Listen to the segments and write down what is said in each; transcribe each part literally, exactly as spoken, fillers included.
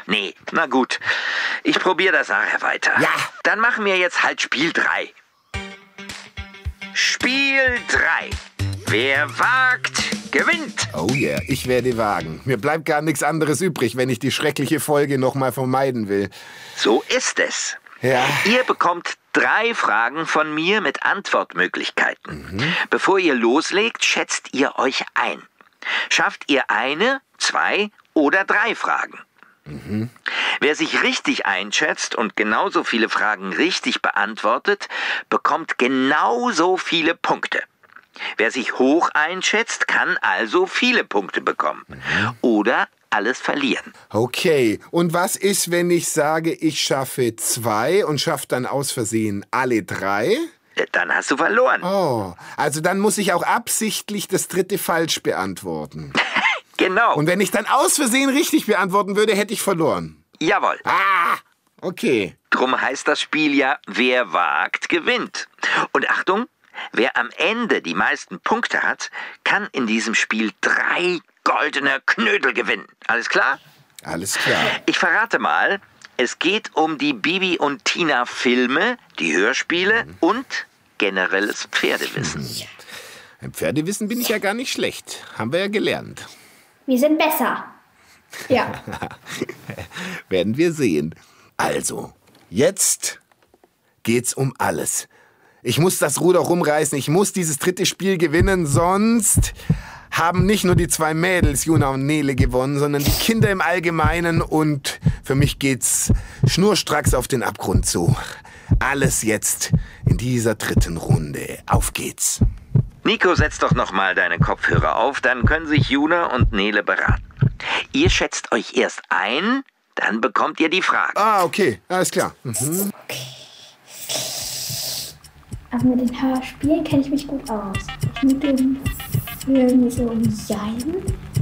Nee, na gut. Ich probiere das nachher weiter. Ja. Dann machen wir jetzt halt Spiel drei. Spiel drei. Wer wagt, gewinnt. Oh yeah, ich werde wagen. Mir bleibt gar nichts anderes übrig, wenn ich die schreckliche Folge nochmal vermeiden will. So ist es. Ja. Ihr bekommt drei Fragen von mir mit Antwortmöglichkeiten. Mhm. Bevor ihr loslegt, schätzt ihr euch ein. Schafft ihr eine, zwei oder drei Fragen. Mhm. Wer sich richtig einschätzt und genauso viele Fragen richtig beantwortet, bekommt genauso viele Punkte. Wer sich hoch einschätzt, kann also viele Punkte bekommen. Mhm. Oder alles verlieren. Okay, und was ist, wenn ich sage, ich schaffe zwei und schaffe dann aus Versehen alle drei? Dann hast du verloren. Oh, also dann muss ich auch absichtlich das dritte falsch beantworten. Genau. Und wenn ich dann aus Versehen richtig beantworten würde, hätte ich verloren. Jawohl. Ah, okay. Drum heißt das Spiel ja, wer wagt, gewinnt. Und Achtung, wer am Ende die meisten Punkte hat, kann in diesem Spiel drei goldene Knödel gewinnen. Alles klar? Alles klar. Ich verrate mal, es geht um die Bibi und Tina Filme, die Hörspiele mhm. und generelles Pferdewissen. Ja. Im Pferdewissen bin ich ja gar nicht schlecht. Haben wir ja gelernt. Wir sind besser. Ja. Werden wir sehen. Also, jetzt geht's um alles. Ich muss das Ruder rumreißen. Ich muss dieses dritte Spiel gewinnen, sonst haben nicht nur die zwei Mädels, Juna und Nele, gewonnen, sondern die Kinder im Allgemeinen. Und für mich geht's schnurstracks auf den Abgrund zu. Alles jetzt in dieser dritten Runde. Auf geht's. Nico, setz doch noch mal deine Kopfhörer auf, dann können sich Juna und Nele beraten. Ihr schätzt euch erst ein, dann bekommt ihr die Fragen. Ah, okay, alles klar. Mhm. Okay. Also mit den Hörspielen kenne ich mich gut aus. Ich mit den Filmen so jein.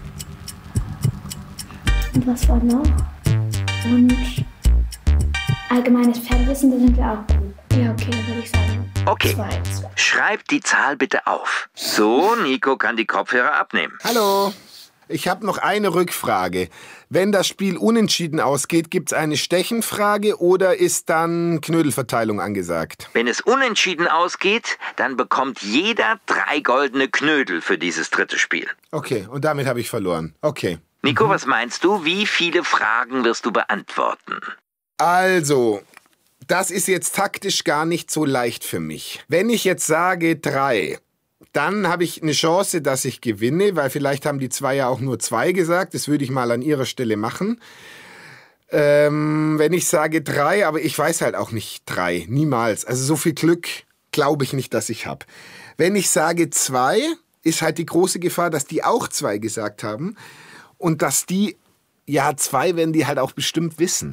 Und was war noch? Und allgemeines Pferdewissen, da sind wir auch gut. Ja, okay, dann würde ich sagen. Okay, zwei, zwei. Schreibt die Zahl bitte auf. So, Nico kann die Kopfhörer abnehmen. Hallo, ich habe noch eine Rückfrage. Wenn das Spiel unentschieden ausgeht, gibt's eine Stechenfrage oder ist dann Knödelverteilung angesagt? Wenn es unentschieden ausgeht, dann bekommt jeder drei goldene Knödel für dieses dritte Spiel. Okay, und damit habe ich verloren. Okay. Nico, mhm. was meinst du? Wie viele Fragen wirst du beantworten? Also, das ist jetzt taktisch gar nicht so leicht für mich. Wenn ich jetzt sage drei, dann habe ich eine Chance, dass ich gewinne, weil vielleicht haben die zwei ja auch nur zwei gesagt. Das würde ich mal an ihrer Stelle machen. Ähm, wenn ich sage drei, aber ich weiß halt auch nicht drei, niemals. Also so viel Glück glaube ich nicht, dass ich habe. Wenn ich sage zwei, ist halt die große Gefahr, dass die auch zwei gesagt haben und dass die, ja zwei werden die halt auch bestimmt wissen.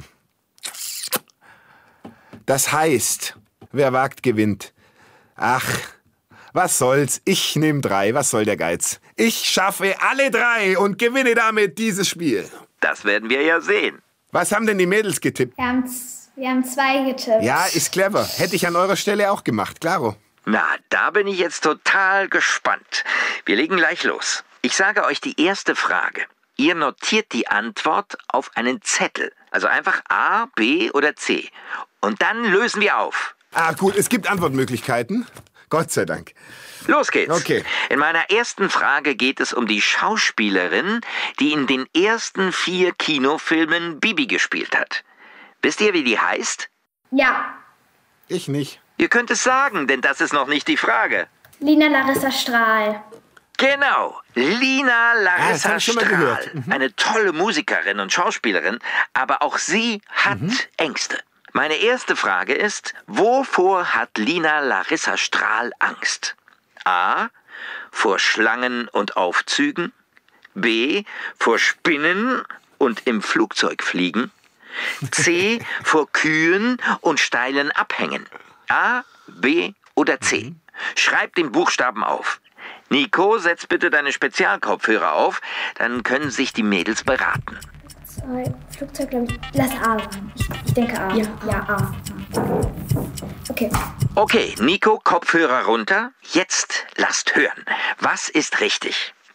Das heißt, wer wagt, gewinnt. Ach, was soll's? Ich nehme drei. Was soll der Geiz? Ich schaffe alle drei und gewinne damit dieses Spiel. Das werden wir ja sehen. Was haben denn die Mädels getippt? Wir haben, wir haben zwei getippt. Ja, ist clever. Hätte ich an eurer Stelle auch gemacht, klaro. Na, da bin ich jetzt total gespannt. Wir legen gleich los. Ich sage euch die erste Frage. Ihr notiert die Antwort auf einen Zettel. Also einfach A, B oder C. Und dann lösen wir auf. Ah, gut, es gibt Antwortmöglichkeiten. Gott sei Dank. Los geht's. Okay. In meiner ersten Frage geht es um die Schauspielerin, die in den ersten vier Kinofilmen Bibi gespielt hat. Wisst ihr, wie die heißt? Ja. Ich nicht. Ihr könnt es sagen, denn das ist noch nicht die Frage. Lina Larissa Strahl. Genau, Lina Ah, das Larissa hab ich schon mal Strahl. gehört. Mhm. Eine tolle Musikerin und Schauspielerin, aber auch sie hat Mhm. Ängste. Meine erste Frage ist, wovor hat Lina Larissa Strahl Angst? A. Vor Schlangen und Aufzügen. B. Vor Spinnen und im Flugzeug fliegen. C. Vor Kühen und steilen Abhängen. A, B oder C. Mhm. Schreib den Buchstaben auf. Nico, setz bitte deine Spezialkopfhörer auf, dann können sich die Mädels beraten. Zwei, Flugzeug, glaube ich. Lass A sein. Ich, ich denke A. Ja, ja A. Okay. Okay, Nico, Kopfhörer runter. Jetzt lasst hören. Was ist richtig?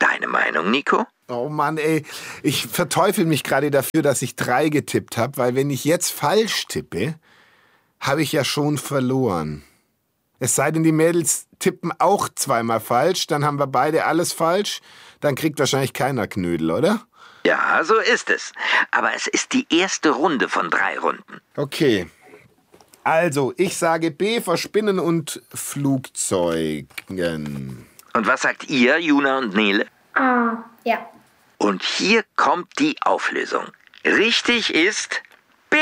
Deine Meinung, Nico? Oh Mann, ey, ich verteufel mich gerade dafür, dass ich drei getippt habe, weil wenn ich jetzt falsch tippe, habe ich ja schon verloren. Es sei denn, die Mädels tippen auch zweimal falsch, dann haben wir beide alles falsch, dann kriegt wahrscheinlich keiner Knödel, oder? Ja, so ist es. Aber es ist die erste Runde von drei Runden. Okay. Also, ich sage B für Spinnen und Flugzeugen. Und was sagt ihr, Juna und Nele? Ah, ja. Und hier kommt die Auflösung. Richtig ist B.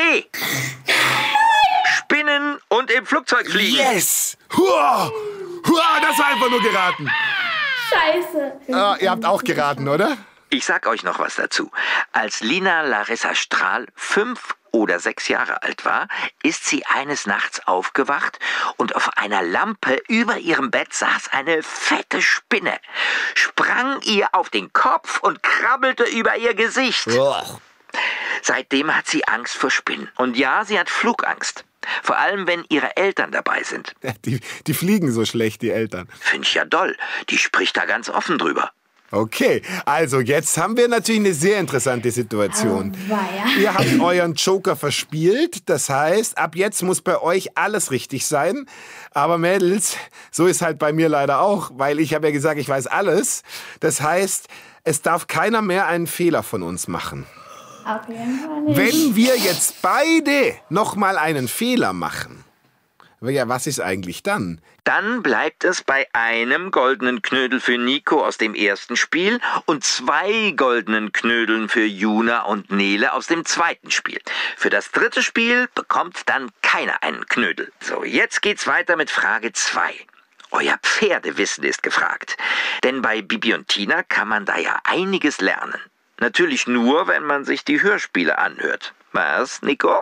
Spinnen und im Flugzeug fliegen. Yes! Hua! Hua, das war einfach nur geraten. Scheiße. Ah, ihr habt auch geraten, oder? Ich sag euch noch was dazu. Als Lina Larissa Strahl fünf oder sechs Jahre alt war, ist sie eines Nachts aufgewacht und auf einer Lampe über ihrem Bett saß eine fette Spinne, sprang ihr auf den Kopf und krabbelte über ihr Gesicht. Uah. Seitdem hat sie Angst vor Spinnen. Und ja, sie hat Flugangst. Vor allem, wenn ihre Eltern dabei sind. Die, die fliegen so schlecht, die Eltern. Finde ich ja doll. Die spricht da ganz offen drüber. Okay, also jetzt haben wir natürlich eine sehr interessante Situation. Oh, weia. Ihr habt euren Joker verspielt, das heißt, ab jetzt muss bei euch alles richtig sein. Aber Mädels, so ist halt bei mir leider auch, weil ich habe ja gesagt, ich weiß alles. Das heißt, es darf keiner mehr einen Fehler von uns machen. Auf jeden Fall nicht. Wenn wir jetzt beide nochmal einen Fehler machen, ja, was ist eigentlich dann? Dann bleibt es bei einem goldenen Knödel für Nico aus dem ersten Spiel und zwei goldenen Knödeln für Juna und Nele aus dem zweiten Spiel. Für das dritte Spiel bekommt dann keiner einen Knödel. So, jetzt geht's weiter mit Frage zwei. Euer Pferdewissen ist gefragt. Denn bei Bibi und Tina kann man da ja einiges lernen. Natürlich nur, wenn man sich die Hörspiele anhört. Was, Nico?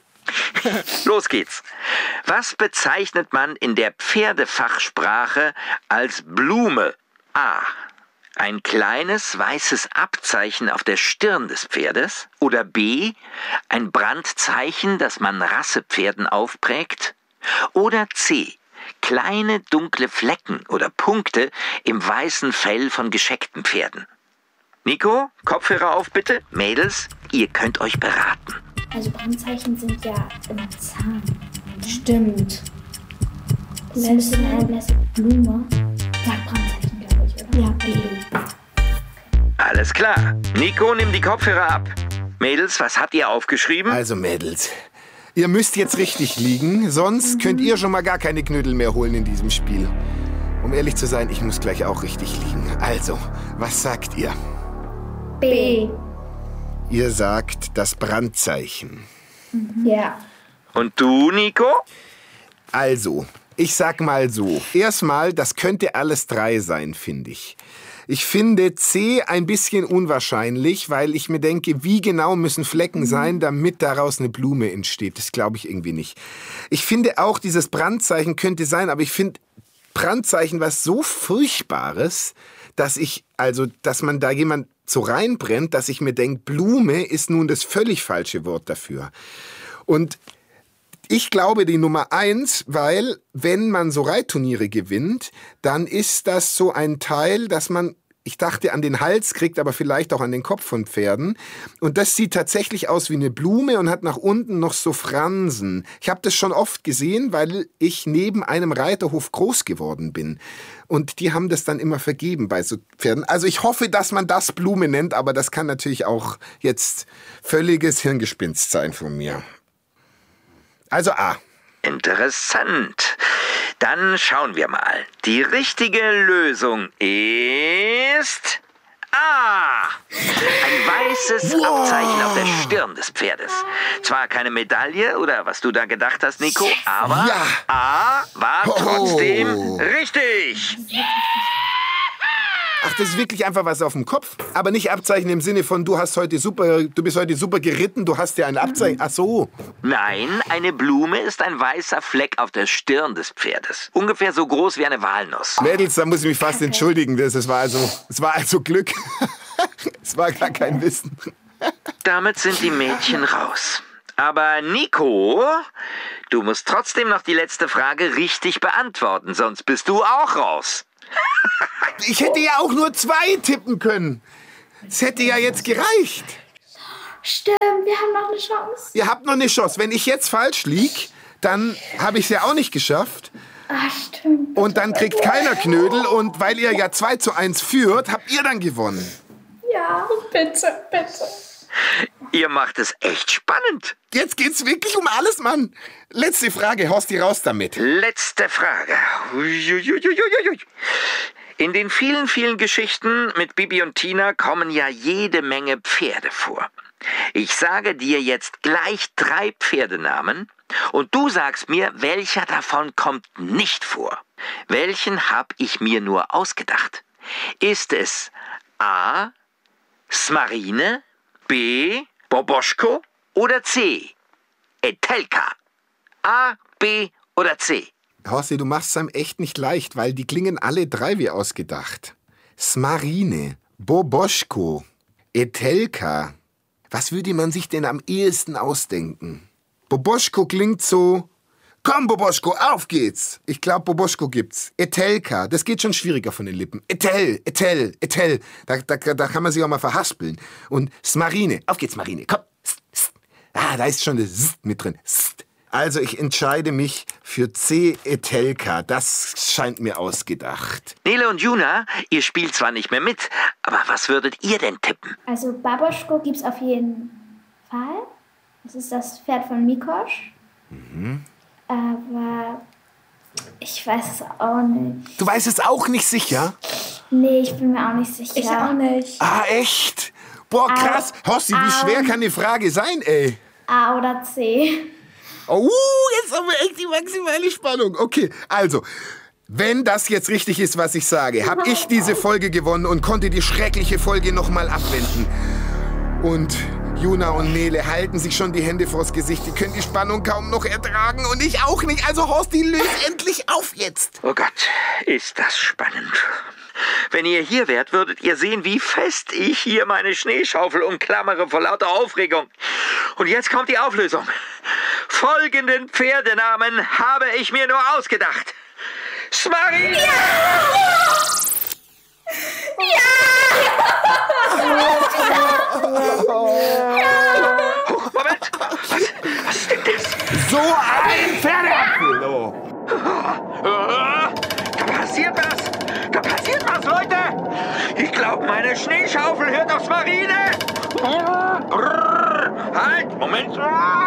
Los geht's. Was bezeichnet man in der Pferdefachsprache als Blume? A. Ein kleines weißes Abzeichen auf der Stirn des Pferdes. Oder B. Ein Brandzeichen, das man Rassepferden aufprägt. Oder C. Kleine dunkle Flecken oder Punkte im weißen Fell von gescheckten Pferden. Nico, Kopfhörer auf bitte. Mädels, ihr könnt euch beraten. Also Brandzeichen sind ja im Zahn. Stimmt. Lässig, lässig, Blume. Sag Brandzeichen, glaube ich, oder? Ja, Blume. Alles klar. Nico, nimm die Kopfhörer ab. Mädels, was habt ihr aufgeschrieben? Also Mädels, ihr müsst jetzt richtig liegen, sonst mhm. könnt ihr schon mal gar keine Knödel mehr holen in diesem Spiel. Um ehrlich zu sein, ich muss gleich auch richtig liegen. Also, was sagt ihr? B. Ihr sagt das Brandzeichen. Mhm. Ja. Und du, Nico? Also, ich sag mal so. Erstmal, das könnte alles drei sein, finde ich. Ich finde C ein bisschen unwahrscheinlich, weil ich mir denke, wie genau müssen Flecken sein, damit daraus eine Blume entsteht. Das glaube ich irgendwie nicht. Ich finde auch, dieses Brandzeichen könnte sein, aber ich finde Brandzeichen was so Furchtbares, dass ich, also, dass man da jemand so reinbrennt, dass ich mir denke, Blume ist nun das völlig falsche Wort dafür. Und ich glaube die Nummer eins, weil wenn man so Reitturniere gewinnt, dann ist das so ein Teil, dass man, ich dachte, an den Hals kriegt, aber vielleicht auch an den Kopf von Pferden. Und das sieht tatsächlich aus wie eine Blume und hat nach unten noch so Fransen. Ich habe das schon oft gesehen, weil ich neben einem Reiterhof groß geworden bin. Und die haben das dann immer vergeben bei so Pferden. Also ich hoffe, dass man das Blume nennt, aber das kann natürlich auch jetzt völliges Hirngespinst sein von mir. Also A. Interessant. Dann schauen wir mal. Die richtige Lösung ist A. Ein weißes wow. Abzeichen auf der Stirn des Pferdes. Zwar keine Medaille oder was du da gedacht hast, Nico, aber ja. A war trotzdem oh. richtig. Ach, das ist wirklich einfach was auf dem Kopf. Aber nicht Abzeichen im Sinne von, du hast heute super, du bist heute super geritten, du hast ja ein Abzeichen. Ach so. Nein, eine Blume ist ein weißer Fleck auf der Stirn des Pferdes. Ungefähr so groß wie eine Walnuss. Mädels, da muss ich mich fast entschuldigen. Das, das war also, es war also Glück. Es war gar kein Wissen. Damit sind die Mädchen raus. Aber Nico, du musst trotzdem noch die letzte Frage richtig beantworten, sonst bist du auch raus. Ich hätte ja auch nur zwei tippen können. Es hätte ja jetzt gereicht. Stimmt, wir haben noch eine Chance. Ihr habt noch eine Chance. Wenn ich jetzt falsch lieg, dann habe ich es ja auch nicht geschafft. Ah, stimmt. Und dann kriegt keiner Knödel. Und weil ihr ja zwei zu eins führt, habt ihr dann gewonnen. Ja, bitte, bitte. Ihr macht es echt spannend. Jetzt geht's wirklich um alles, Mann. Letzte Frage, Horsti, raus damit. Letzte Frage. Uiuiuiuiui. In den vielen, vielen Geschichten mit Bibi und Tina kommen ja jede Menge Pferde vor. Ich sage dir jetzt gleich drei Pferdenamen und du sagst mir, welcher davon kommt nicht vor. Welchen habe ich mir nur ausgedacht? Ist es A. Smarine, B. Boboschko oder C. Etelka? A, B oder C? Horsti, du machst es einem echt nicht leicht, weil die klingen alle drei wie ausgedacht. Smarine, Boboschko, Etelka. Was würde man sich denn am ehesten ausdenken? Boboschko klingt so... Komm, Boboschko, auf geht's! Ich glaube, Boboschko gibt's. Etelka, das geht schon schwieriger von den Lippen. Etel, Etel, Etel. Da, da, da kann man sich auch mal verhaspeln. Und Smarine, auf geht's, Marine, komm. St, st. Ah, da ist schon das St mit drin. St. Also ich entscheide mich für C. Etelka. Das scheint mir ausgedacht. Nele und Juna, ihr spielt zwar nicht mehr mit, aber was würdet ihr denn tippen? Also Baboschko gibt's auf jeden Fall. Das ist das Pferd von Mikosch. Mhm. Aber ich weiß es auch nicht. Du weißt es auch nicht sicher? Nee, ich bin mir auch nicht sicher. Ich auch nicht. Ah, echt? Boah, krass. Horsti, wie schwer kann die Frage sein, ey? A oder C. Oh, jetzt haben wir echt die maximale Spannung. Okay, also, wenn das jetzt richtig ist, was ich sage, habe ich diese Folge gewonnen und konnte die schreckliche Folge nochmal abwenden. Und Juna und Nele halten sich schon die Hände vors Gesicht. Die können die Spannung kaum noch ertragen und ich auch nicht. Also Horsti, löst endlich auf jetzt. Oh Gott, ist das spannend. Wenn ihr hier wärt, würdet ihr sehen, wie fest ich hier meine Schneeschaufel umklammere vor lauter Aufregung. Und jetzt kommt die Auflösung. Folgenden Pferdenamen habe ich mir nur ausgedacht. Smarine! Ja! Oh, Moment! Was, was ist denn das? So ein Pferdeapfel! Oh. Da passiert was! Da passiert was, Leute! Ich glaube, meine Schneeschaufel hört auf Marine! Halt! Moment!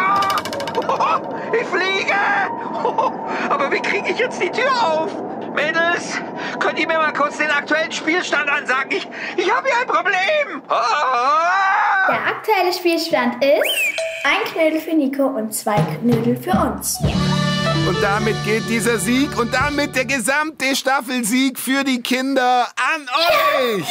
Ich fliege! Aber wie kriege ich jetzt die Tür auf? Mädels, könnt ihr mir mal kurz den aktuellen Spielstand ansagen? Ich, ich habe hier ein Problem! Der aktuelle Spielstand ist ein Knödel für Nico und zwei Knödel für uns. Und damit geht dieser Sieg und damit der gesamte Staffelsieg für die Kinder an euch!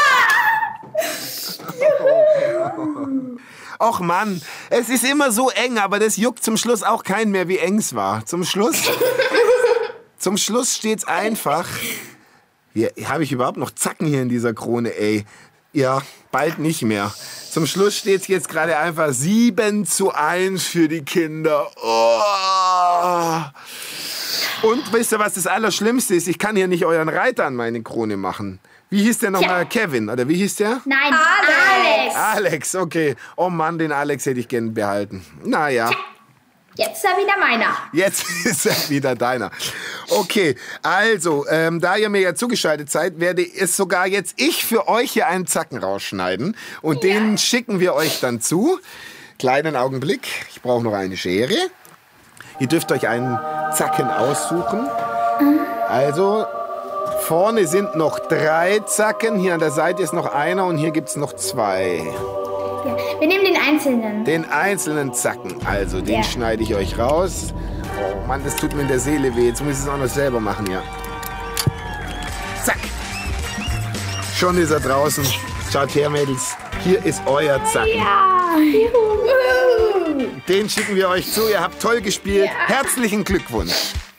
Ja! Och Mann, es ist immer so eng, aber das juckt zum Schluss auch keinen mehr, wie eng es war. Zum Schluss, zum Schluss steht's einfach. Hier, habe ich überhaupt noch Zacken hier in dieser Krone, ey? Ja, bald nicht mehr. Zum Schluss steht's jetzt gerade einfach sieben zu eins für die Kinder. Oh. Und wisst ihr, was das Allerschlimmste ist? Ich kann hier nicht euren Reiter an meine Krone machen. Wie hieß der nochmal? Kevin, oder wie hieß der? Nein, Alex. Alex, okay. Oh Mann, den Alex hätte ich gern behalten. Naja. Jetzt ist er wieder meiner. Jetzt ist er wieder deiner. Okay, also, ähm, da ihr mir ja zugeschaltet seid, werde es sogar jetzt ich für euch hier einen Zacken rausschneiden. Und ja. Den schicken wir euch dann zu. Kleinen Augenblick, ich brauche noch eine Schere. Ihr dürft euch einen Zacken aussuchen. Also, vorne sind noch drei Zacken, hier an der Seite ist noch einer und hier gibt es noch zwei. Ja, wir nehmen den einzelnen. Den einzelnen Zacken, also den ja. schneide ich euch raus. Oh Mann, das tut mir in der Seele weh, jetzt muss ich es auch noch selber machen, ja. Zack. Schon ist er draußen. Schaut her, Mädels, hier ist euer Zacken. Ja. Den schicken wir euch zu, ihr habt toll gespielt. Ja. Herzlichen Glückwunsch.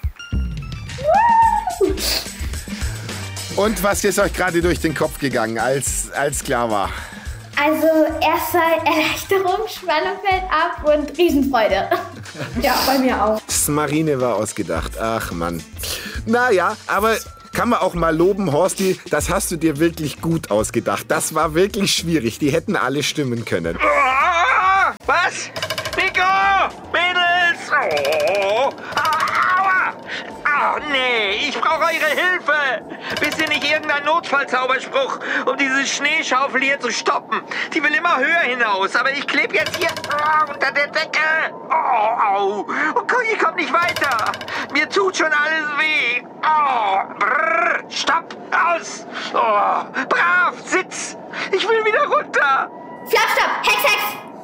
Und was ist euch gerade durch den Kopf gegangen, als, als klar war? Also erstmal Erleichterung, Spannung fällt ab und Riesenfreude. Ja, bei mir auch. Smarine war ausgedacht. Ach Mann. Naja, aber kann man auch mal loben, Horsti, das hast du dir wirklich gut ausgedacht. Das war wirklich schwierig. Die hätten alle stimmen können. Oh, was? Nico! Mädels! Oh, aua! Oh, nee, ich brauche eure Hilfe! Wisst ihr nicht irgendein Notfallzauberspruch, um diese Schneeschaufel hier zu stoppen? Die will immer höher hinaus, aber ich klebe jetzt hier oh, unter der Decke. Oh, au. Okay, ich komme nicht weiter. Mir tut schon alles weh. Oh, brrr, stopp, aus. Oh, brav, sitz. Ich will wieder runter. Stopp, stopp, Hex, Hex.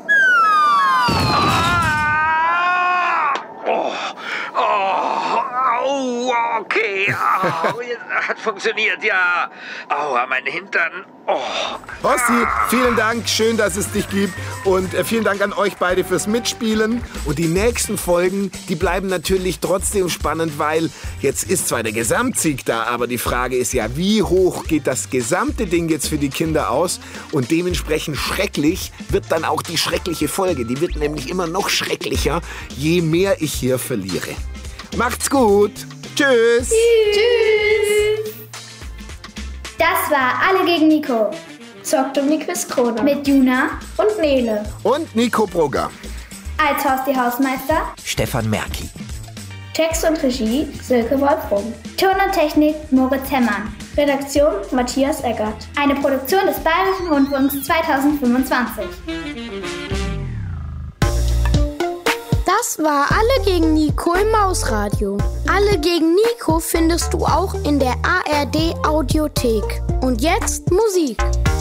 Oh, oh, oh, okay. Oh, hat funktioniert, ja. Aua, mein Hintern. Oh. Horsti, vielen Dank. Schön, dass es dich gibt. Und äh, vielen Dank an euch beide fürs Mitspielen. Und die nächsten Folgen, die bleiben natürlich trotzdem spannend, weil jetzt ist zwar der Gesamtsieg da, aber die Frage ist ja, wie hoch geht das gesamte Ding jetzt für die Kinder aus? Und dementsprechend schrecklich wird dann auch die schreckliche Folge. Die wird nämlich immer noch schrecklicher, je mehr ich hier verliere. Macht's gut. Tschüss. Tschüss. Das war Alle gegen Nico. Zockt um die Quizkrone. Mit Juna und Nele. Und Nico Brugger. Als Horsti Hausmeister Stefan Merki. Text und Regie Silke Wolfrum. Ton und Technik Moritz Hemmann. Redaktion Matthias Eggert. Eine Produktion des Bayerischen Rundfunks zweitausendfünfundzwanzig. Das war Alle gegen Nico im Mausradio. Alle gegen Nico findest du auch in der A R D Audiothek. Und jetzt Musik.